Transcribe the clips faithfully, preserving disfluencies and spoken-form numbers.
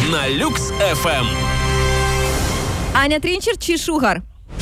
на Люкс еф ем. Аня Трінчер чи Шугар?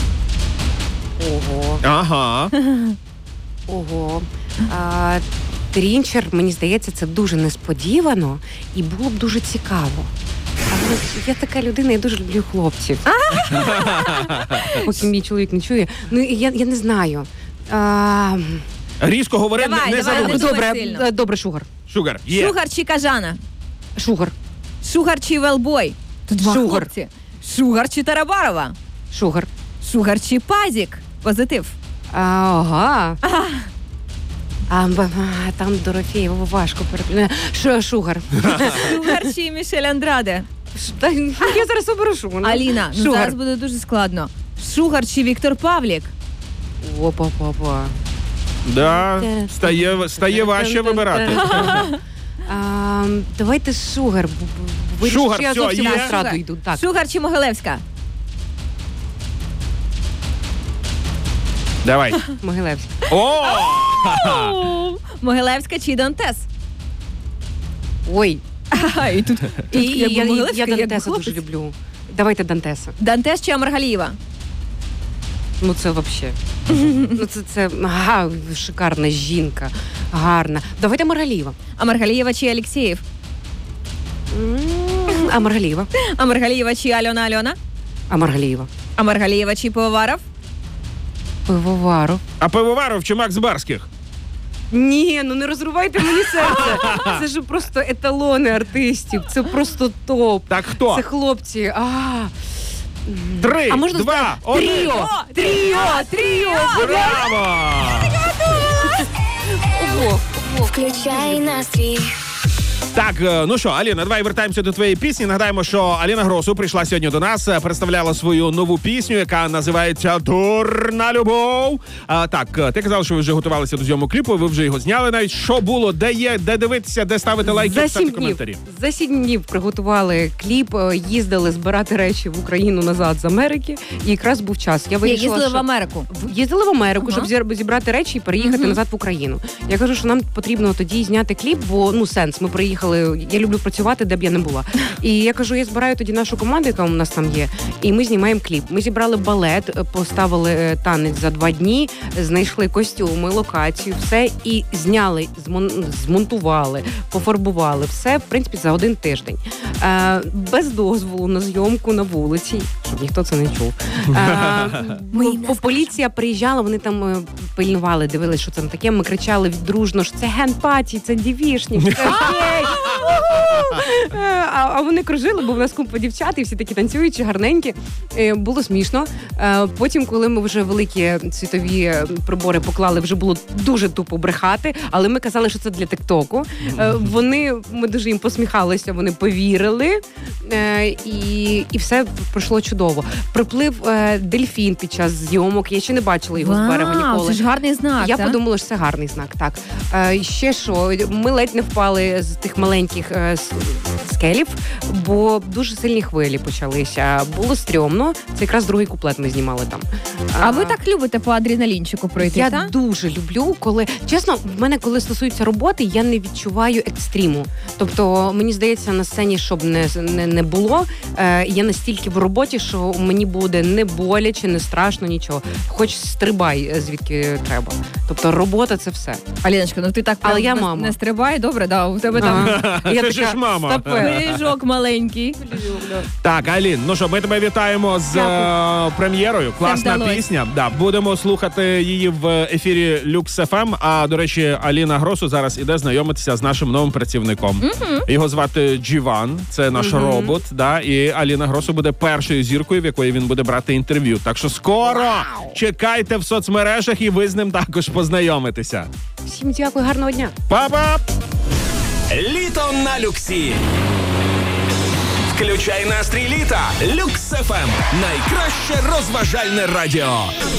Ого. Ага. Ого. А, Трінчер, мені здається, це дуже несподівано і було б дуже цікаво. Але я така людина, я дуже люблю хлопців. Поки мій чоловік не чує. Ну, я, я не знаю. А, Різко говори, Давай, не, не давай, забудь. не добре, сильно. добре, Шугар. Шугар, є. Шугар чи Кажана? Шугар. Шугар чи Велбой? Тут два Шугар. хлопці. Шугар чи Тарабарова? Шугар. Шугар чи Пазік? Позитив. А, ага. А, б- а, там Дорофєєва важко переплюне. Ш- Шугар. Шугар чи Мішель Андраде? Ш- та, Я зараз оберу ну. Аліна, ну Шугар. зараз буде дуже складно. Шугар чи Віктор Павлік? Опа-па-па. Да, стає, стає важче вибирати. А, давайте Шугар. бо- бо вирішив, Шугар, що я всьо, зовсім є. на Шугар. естраду йду. Так. Шугар чи Могилевська? Давай. Могилевський. О! Могилевська чи Дантес? Ой. Ага, і тут, І, тут якби я, Могилевська, я якби Дантеса хлопець. дуже люблю. Давайте Дантеса. Дантес чи Амаргалієва? Ну це взагалі. Ну це, це ага, шикарна жінка. Гарна. Давайте Маргалієва. Амаргалієва чи Алєксєєв? М, А Маргалієва. Амаргалієва чи Альона Альона? А Маргалієва. Амаргалієва чи Пивоваров? Пивоваров. А Пивоваров чи Макс Барських? Ні, ну не розривайте мені серце. Це ж просто еталони артистів. Це просто топ. Так хто? Це хлопці. А, Три, а можна два, сказати? один. Тріо! Тріо! Тріо! Браво! Ого, ого. Включай настрій. Так, е, ну що, Аліна, давай вертаємося до твоєї пісні. Нагадаємо, що Аліна Гросу прийшла сьогодні до нас, е, представляла свою нову пісню, яка називається «Дурна любов». А, так, е, ти казав, що ви вже готувалися до зйомок кліпу, ви вже його зняли навіть. Що було, де є, де дивитися, де ставити лайки, За ставити сім днів. коментарі. За сім днів приготували кліп, е, їздили збирати речі в Україну назад з Америки, і якраз був час. Я Я вирішила, їздила в що... Америку. В- Їздили в Америку, Ага. щоб зір- зібрати речі і переїхати Мгм. назад в Україну. Я кажу, що нам потрібно тоді зняти кліп, бо ну сенс. Ми приїхали. Я люблю працювати, де б я не була. І я кажу, я збираю тоді нашу команду, яка у нас там є, і ми знімаємо кліп. Ми зібрали балет, поставили е, танець за два дні, знайшли костюми, локацію, все і зняли, змон- змонтували, пофарбували все, в принципі, за один тиждень. Е, без дозволу на зйомку на вулиці, щоб ніхто це не чув. Е, по- поліція приїжджала, вони там е, пильнували, дивились, що це там таке. Ми кричали дружно, що це ген-паті, це дівішник, це гей. Е, А, а вони кружили, бо в нас купа дівчат, і всі такі танцюючі, гарненькі. Е, Було смішно. Е, Потім, коли ми вже великі світові е, прибори поклали, вже було дуже тупо брехати, але ми казали, що це для тіктоку. Е, Вони, ми дуже їм посміхалися, вони повірили, е, і, і все пройшло чудово. Приплив е, дельфін під час зйомок, я ще не бачила його з берега Вау, ніколи. це ж гарний знак, Я так? подумала, що це гарний знак. Так е, ще що, ми ледь не впали з тих маленьких е, с- скелів, бо дуже сильні хвилі почалися. Було стрьомно. Це якраз другий куплет ми знімали там. А ви так любите по адреналінчику пройти, Я так? дуже люблю, коли чесно, в мене, коли стосується роботи, я не відчуваю екстриму. Тобто, мені здається, на сцені, щоб не, не, не було, е, я настільки в роботі, що мені буде не боляче, не страшно, нічого. Хоч стрибай, е, звідки треба. Тобто, робота це все. Аліночка, ну ти так Але прям я не- мама. не стрибай, добре, да, у тебе там Ага. Я Ти ж така, мама. «Стопе». пиріжок маленький. Так, Алін, ну що, ми тебе вітаємо з е, прем'єрою. Класна вдалось. пісня. Да, будемо слухати її в ефірі Люкс еф ем. А, до речі, Аліна Гросу зараз іде знайомитися з нашим новим працівником. Його звати Джіван, це наш робот. Да, і Аліна Гросу буде першою зіркою, в якої він буде брати інтерв'ю. Так що скоро чекайте в соцмережах, і ви з ним також познайомитеся. Всім дякую, гарного дня. Па-па! Літо на Люксі. Включай настрій літа. Люкс еф ем. Найкраще розважальне радіо.